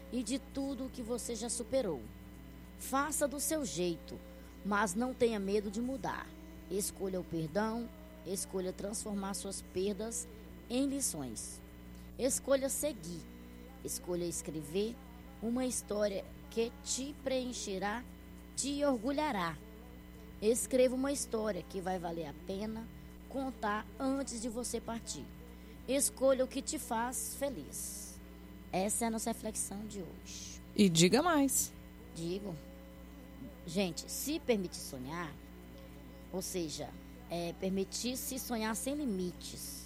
e de tudo o que você já superou. Faça do seu jeito, mas não tenha medo de mudar. Escolha o perdão, escolha transformar suas perdas em lições. Escolha seguir, escolha escrever uma história que te preencherá, te orgulhará. Escreva uma história que vai valer a pena contar antes de você partir. Escolha o que te faz feliz. Essa é a nossa reflexão de hoje. E diga mais. Digo, gente, se permitir sonhar, ou seja, permitir-se sonhar sem limites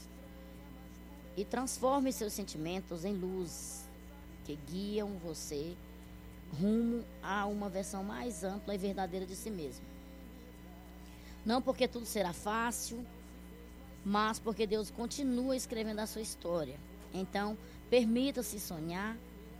e transforme seus sentimentos em luz que guiam você rumo a uma versão mais ampla e verdadeira de si mesmo. Não porque tudo será fácil, mas porque Deus continua escrevendo a sua história. Então, permita-se sonhar.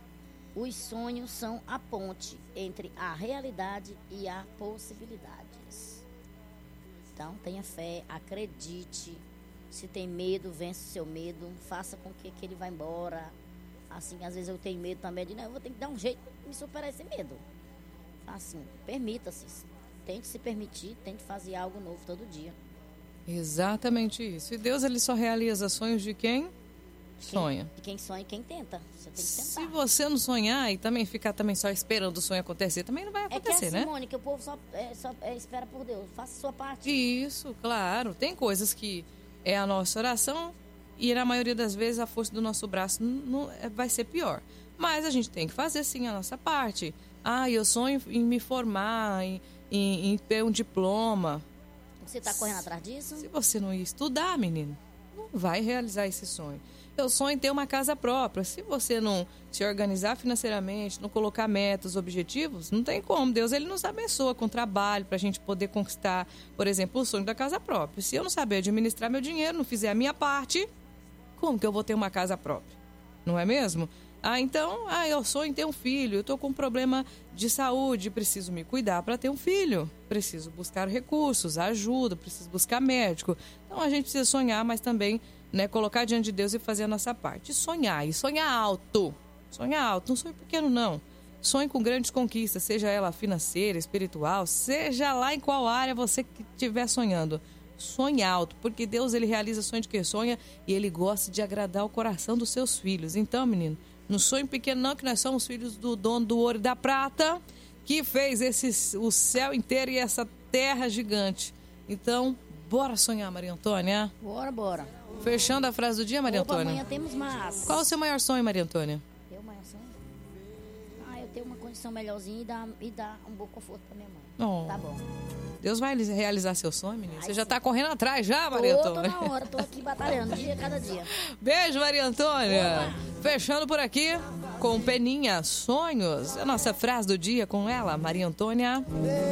Os sonhos são a ponte entre a realidade e as possibilidades. Então, tenha fé, acredite. Se tem medo, vença o seu medo. Faça com que ele vá embora. Assim, às vezes eu tenho medo também de, não, eu vou ter que dar um jeito de me superar esse medo. Assim, permita-se. Tente se permitir, tente fazer algo novo todo dia. Exatamente isso. E Deus, ele só realiza sonhos de quem sonha. De quem sonha e quem tenta. Você tem que tentar. Se você não sonhar e também ficar também só esperando o sonho acontecer, também não vai acontecer, né? É Mônica, o povo só espera por Deus. Faça a sua parte. Isso, claro. Tem coisas que é a nossa oração e na maioria das vezes a força do nosso braço não vai ser pior. Mas a gente tem que fazer sim a nossa parte. Eu sonho em me formar, em ter um diploma. Você está correndo atrás disso? Se você não ia estudar, menino, não vai realizar esse sonho. Eu sonho em ter uma casa própria. Se você não se organizar financeiramente, não colocar metas, objetivos, não tem como. Deus, ele nos abençoa com trabalho para a gente poder conquistar, por exemplo, o sonho da casa própria. Se eu não saber administrar meu dinheiro, não fizer a minha parte, como que eu vou ter uma casa própria? Não é mesmo? Eu sonho em ter um filho, eu estou com um problema de saúde, preciso me cuidar para ter um filho, preciso buscar recursos, ajuda, preciso buscar médico. Então a gente precisa sonhar, mas também, né, colocar diante de Deus e fazer a nossa parte. E sonhar alto, não sonhe pequeno não. Sonhe com grandes conquistas, seja ela financeira, espiritual, seja lá em qual área você estiver sonhando. Sonhe alto, porque Deus, ele realiza sonho de quem sonha e ele gosta de agradar o coração dos seus filhos. Então, menino, não sonhe pequeno não, que nós somos filhos do dono do ouro e da prata, que fez o céu inteiro e essa terra gigante. Então, bora sonhar, Maria Antônia? Bora. Fechando a frase do dia, Maria Antônia? Amanhã temos mais. Qual o seu maior sonho, Maria Antônia? Meu maior sonho? Eu tenho uma condição melhorzinha e dar um bom conforto pra minha mãe. Oh. Tá bom. Deus vai realizar seu sonho, menina. Você já tá correndo atrás já, Maria Antônia? Tô na hora, tô aqui batalhando, cada dia. Beijo, Maria Antônia. Opa. Fechando por aqui com Peninha, sonhos. A nossa frase do dia com ela, Maria Antônia.